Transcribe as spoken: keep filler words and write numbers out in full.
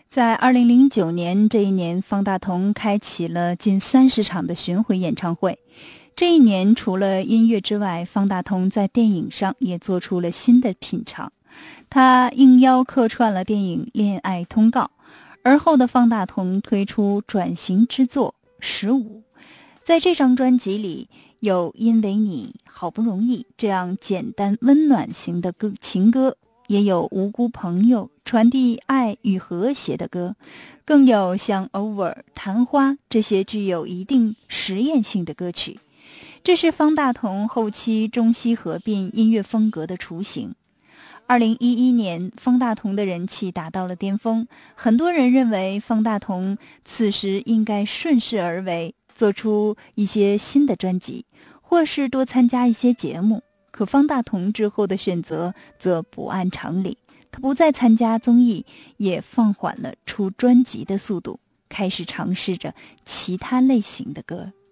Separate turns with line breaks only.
在二零零九年这一年，方大同开启了近三十场的巡回演唱会。这一年，除了音乐之外，方大同在电影上也做出了新的品尝。他应邀客串了电影《恋爱通告》，而后的方大同推出转型之作《十五》。在这张专辑里，有《因为你好不容易》这样简单温暖型的歌情歌，也有《无辜朋友》传递爱与和谐的歌，更有像《Over》、《昙花》这些具有一定实验性的歌曲。这是方大同后期中西合并音乐风格的雏形。二零一一年，方大同的人气达到了巅峰，很多人认为方大同此时应该顺势而为，做出一些新的专辑，或是多参加一些节目。可方大同之后的选择则不按常理，他不再参加综艺，也放缓了出专辑的速度，开始尝试着其他类型的歌。